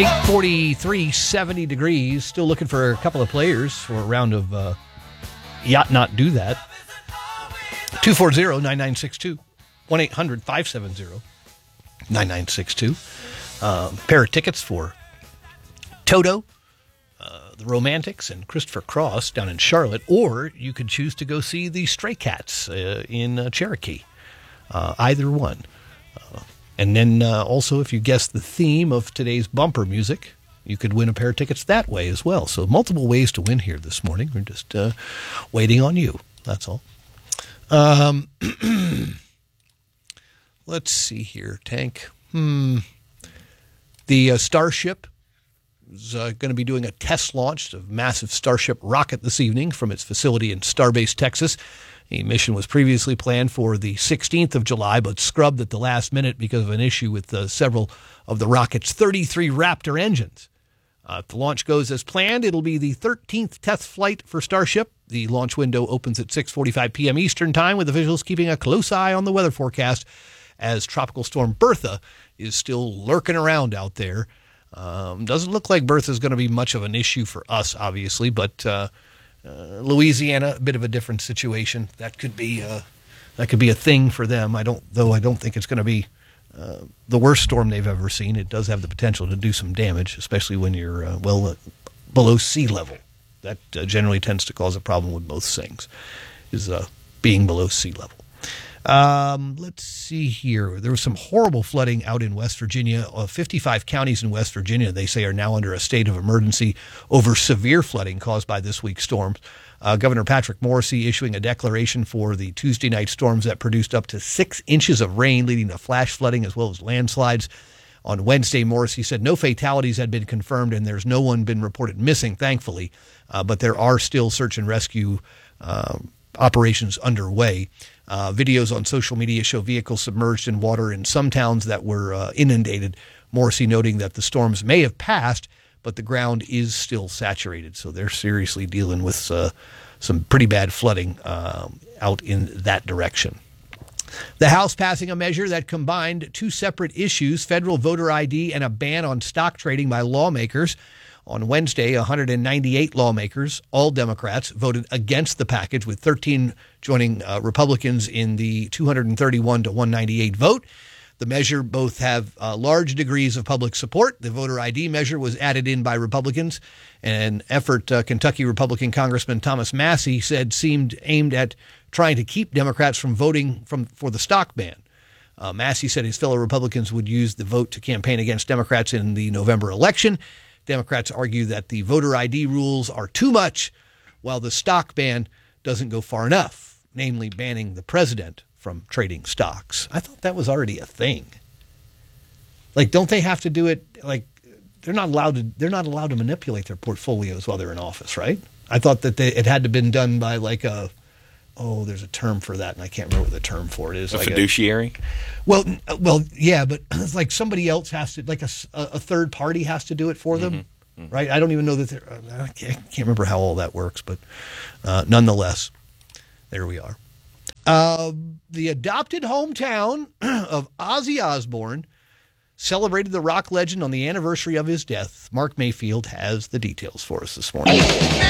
8:43, 70 degrees. Still looking for a couple of players for a round of Yacht Not Do That. 240-9962. 1-800-570-9962. Pair of tickets for Toto, the Romantics, and Christopher Cross down in Charlotte. Or you could choose to go see the Stray Cats in Cherokee. Either one. And then also, if you guess the theme of today's bumper music, you could win a pair of tickets that way as well. So multiple ways to win here this morning. We're just waiting on you. That's all. Let's see here, Tank. The Starship is going to be doing a test launch of massive Starship rocket this evening from its facility in Starbase, Texas. The mission was previously planned for the 16th of July, but scrubbed at the last minute because of an issue with several of the rocket's 33 Raptor engines. If the launch goes as planned, it'll be the 13th test flight for Starship. The launch window opens at 6:45 p.m. Eastern Time, with officials keeping a close eye on the weather forecast as Tropical Storm Bertha is still lurking around out there. Doesn't look like Bertha is going to be much of an issue for us, obviously, but Louisiana, a bit of a different situation. That could be a thing for them. I don't think it's going to be the worst storm they've ever seen. It does have the potential to do some damage, especially when you're below sea level. That generally tends to cause a problem with most things, is being below sea level. Let's see here. There was some horrible flooding out in West Virginia. 55 counties in West Virginia, they say, are now under a state of emergency over severe flooding caused by this week's storms. Governor Patrick Morrisey issuing a declaration for the Tuesday night storms that produced up to 6 inches of rain, leading to flash flooding as well as landslides. On Wednesday, Morrisey said no fatalities had been confirmed and there's no one been reported missing, thankfully. But there are still search and rescue operations underway. Videos on social media show vehicles submerged in water in some towns that were inundated. Morrisey noting that the storms may have passed, but the ground is still saturated. So they're seriously dealing with some pretty bad flooding out in that direction. The House passing a measure that combined 2 separate issues, federal voter ID and a ban on stock trading by lawmakers. On Wednesday, 198 lawmakers, all Democrats, voted against the package, with 13 joining Republicans in the 231 to 198 vote. The measure both have large degrees of public support. The voter ID measure was added in by Republicans. An effort Kentucky Republican Congressman Thomas Massie said seemed aimed at trying to keep Democrats from voting for the stock ban. Massie said his fellow Republicans would use the vote to campaign against Democrats in the November election. Democrats argue that the voter ID rules are too much, while the stock ban doesn't go far enough, namely banning the president from trading stocks. I thought that was already a thing. Like, don't they have to do it? Like, they're not allowed to manipulate their portfolios while they're in office, right? I thought that it had to been done by like there's a term for that, and I can't remember what the term for it is. A fiduciary? Well, yeah, but it's like somebody else has to, like a third party has to do it for them, right? I don't even know that I can't remember how all that works, but nonetheless, there we are. The adopted hometown of Ozzy Osbourne celebrated the rock legend on the anniversary of his death. Mark Mayfield has the details for us this morning.